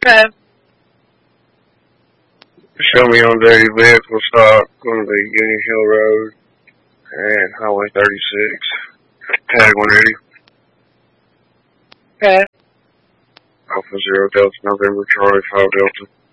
Okay. Show me on daily vehicle stop, going to be Union Hill Road and Highway 36. Tag 180. Okay. Alpha 0 Delta November Charlie 5 Delta.